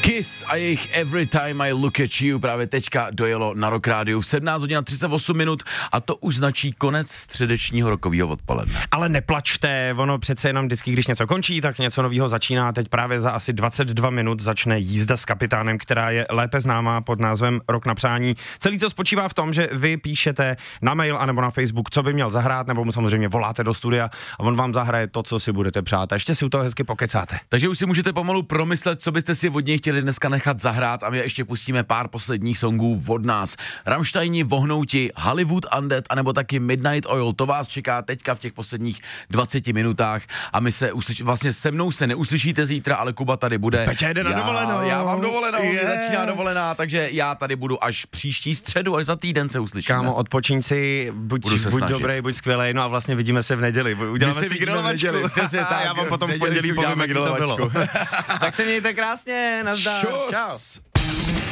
Kiss a jejich Every Time I Look at You právě teďka dojelo na Rock Rádiu v 17 hodin 38 minut a to už značí konec středečního rokového odpoledne. Ale neplačte, ono přece jenom vždycky, když něco končí, tak něco nového začíná. Teď právě za asi 22 minut začne jízda s kapitánem, která je lépe známá pod názvem Rok na přání. Celý to spočívá v tom, že vy píšete na mail anebo na Facebook, co by měl zahrát, nebo mu samozřejmě voláte do studia a on vám zahraje to, co si budete přát. A ještě si u toho hezky pokecáte. Takže už si můžete pomalu promyslet, co byste si od něj chtěli dneska nechat zahrát a my ještě pustíme pár posledních songů od nás. Rammsteini, Vohnouti, Hollywood Undead anebo taky Midnight Oil, to vás čeká teďka v těch posledních 20 minutách a my se vlastně se mnou se neuslyšíte zítra, ale Kuba tady bude. Peťa jde na dovolenou. Já mám dovolenou, začíná dovolená, takže já tady budu až příští středu, až za týden se uslyšíme. Kámo, odpočiň si, buď dobrý, buď skvělej, no a vlastně vidíme se v neděli. Uděláme si grilovačku. Přesně tak. Já vám potom v pondělí povíme, kdy to bylo. Tak se mějte krásně, nazdar. Čau.